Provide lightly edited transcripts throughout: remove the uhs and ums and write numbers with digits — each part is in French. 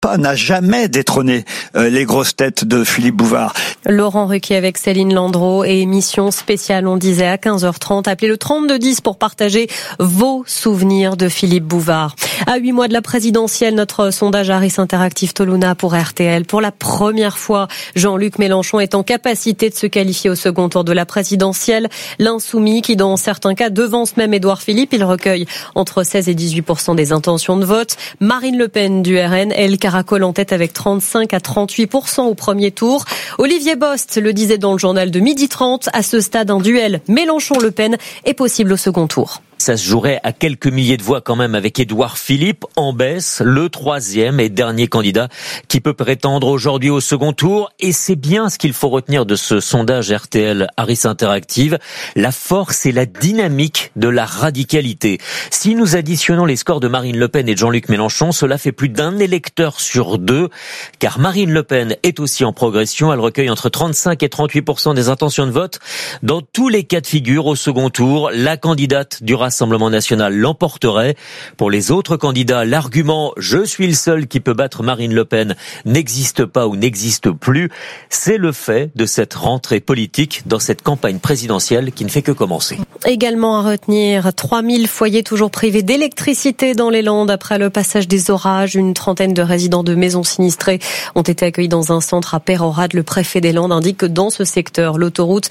n'a jamais détrôné les grosses têtes de Philippe Bouvard. Laurent Ruquier avec Céline Landreau et émission spéciale, on disait à 15h30. Appelez le 3210 pour partager vos souvenirs de Philippe Bouvard. À 8 mois de la présidentielle, notre sondage Harris Interactive Toluna pour RTL. Pour la première fois, Jean-Luc Mélenchon est en capacité de se qualifier au second tour de la présidentielle. L'insoumis qui, dans certains cas, devance même Édouard Philippe. Il recueille entre 16 et 18% des intentions de vote. Marine Le Pen du RN, elle caracole en tête avec 35 à 38% au premier tour. Olivier Bost le disait dans le journal de 12h30. À ce stade, un duel Mélenchon-Le Pen est possible au second tour. Ça se jouerait à quelques milliers de voix quand même avec Édouard Philippe en baisse, le troisième et dernier candidat qui peut prétendre aujourd'hui au second tour. Et c'est bien ce qu'il faut retenir de ce sondage RTL Harris Interactive, la force et la dynamique de la radicalité. Si nous additionnons les scores de Marine Le Pen et de Jean-Luc Mélenchon, cela fait plus d'un électeur sur deux, car Marine Le Pen est aussi en progression. Elle recueille entre 35 et 38% des intentions de vote. Dans tous les cas de figure, au second tour, la candidate du Rassemblement national l'emporterait. Pour les autres candidats, l'argument « je suis le seul qui peut battre Marine Le Pen » n'existe pas ou n'existe plus. C'est le fait de cette rentrée politique dans cette campagne présidentielle qui ne fait que commencer. Également à retenir, 3000 foyers toujours privés d'électricité dans les Landes après le passage des orages. Une trentaine de résidents de maisons sinistrées ont été accueillis dans un centre à Peyrehorade. Le préfet des Landes indique que dans ce secteur, l'autoroute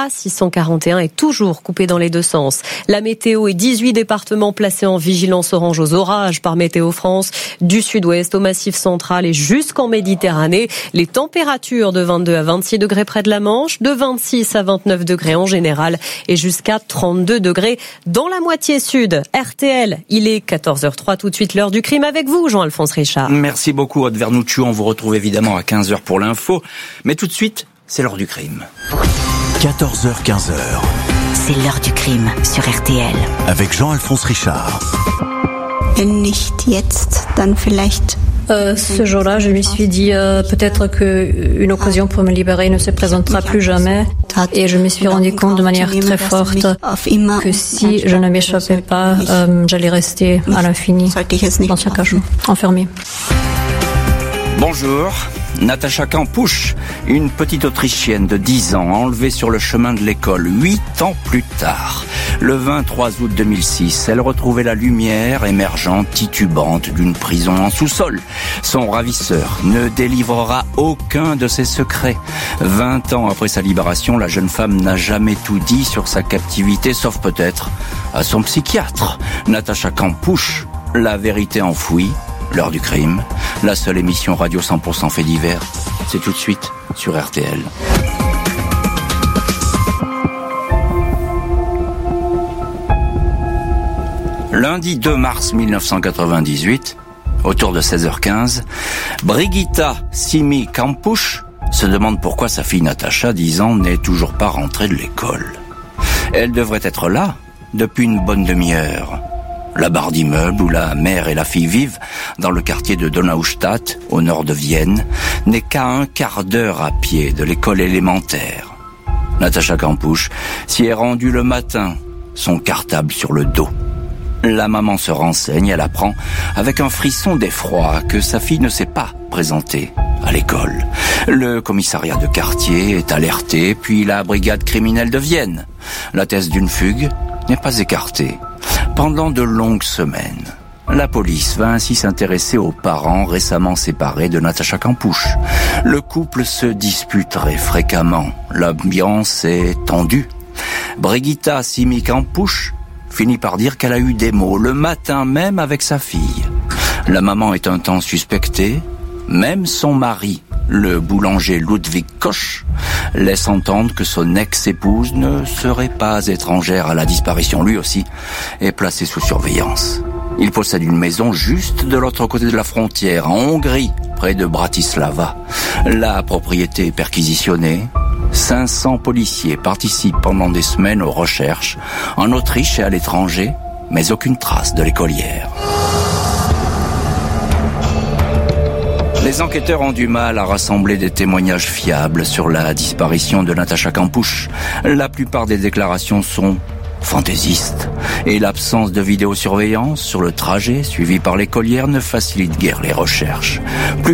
A641 est toujours coupée dans les deux sens. La météo et 18 départements placés en vigilance orange aux orages par Météo France, du sud-ouest au massif central et jusqu'en Méditerranée. Les températures de 22 à 26 degrés près de la Manche, de 26 à 29 degrés en général et jusqu'à 32 degrés dans la moitié sud. RTL, il est 14h03, tout de suite l'heure du crime avec vous, Jean-Alphonse Richard. Merci beaucoup, Aude Vernuccio. On vous retrouve évidemment à 15h pour l'info. Mais tout de suite, c'est l'heure du crime. 14h, 15h. C'est l'heure du crime sur RTL. Avec Jean-Alphonse Richard. Wenn nicht jetzt, dann vielleicht. Ce jour-là, je me suis dit peut-être qu'une occasion pour me libérer ne se présentera plus jamais. Et je me suis rendu compte de manière très forte que si je ne m'échappais pas, j'allais rester à l'infini dans ce cachot, enfermé. Bonjour, Natacha Kampusch, une petite Autrichienne de 10 ans, enlevée sur le chemin de l'école 8 ans plus tard. Le 23 août 2006, elle retrouvait la lumière émergeante, titubante d'une prison en sous-sol. Son ravisseur ne délivrera aucun de ses secrets. 20 ans après sa libération, la jeune femme n'a jamais tout dit sur sa captivité, sauf peut-être à son psychiatre. Natacha Kampusch, la vérité enfouie. L'heure du crime, la seule émission radio 100% fait divers, c'est tout de suite sur RTL. Lundi 2 mars 1998, autour de 16h15, Brigitta Simi Kampusch se demande pourquoi sa fille Natacha, 10 ans, n'est toujours pas rentrée de l'école. Elle devrait être là depuis une bonne demi-heure. La barre d'immeuble où la mère et la fille vivent, dans le quartier de Donaustadt, au nord de Vienne, n'est qu'à un quart d'heure à pied de l'école élémentaire. Natacha Kampusch s'y est rendue le matin, son cartable sur le dos. La maman se renseigne, elle apprend avec un frisson d'effroi que sa fille ne s'est pas présentée à l'école. Le commissariat de quartier est alerté, puis la brigade criminelle de Vienne. La thèse d'une fugue n'est pas écartée. Pendant de longues semaines, la police va ainsi s'intéresser aux parents récemment séparés de Natacha Kampusch. Le couple se disputerait fréquemment. L'ambiance est tendue. Brigitta Simi Kampusch finit par dire qu'elle a eu des mots le matin même avec sa fille. La maman est un temps suspectée. Même son mari, le boulanger Ludwig Koch, laisse entendre que son ex-épouse ne serait pas étrangère à la disparition. Lui aussi est placé sous surveillance. Il possède une maison juste de l'autre côté de la frontière, en Hongrie, près de Bratislava. La propriété est perquisitionnée. 500 policiers participent pendant des semaines aux recherches, en Autriche et à l'étranger, mais aucune trace de l'écolière. Les enquêteurs ont du mal à rassembler des témoignages fiables sur la disparition de Natacha Kampusch. La plupart des déclarations sont fantaisiste. Et l'absence de vidéosurveillance sur le trajet suivi par l'écolière ne facilite guère les recherches.